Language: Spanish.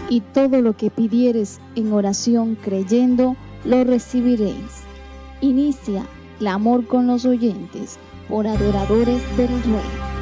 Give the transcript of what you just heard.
y todo lo que pidiereis en oración creyendo, lo recibiréis. Inicia Clamor con los oyentes por Adoradores del Rey.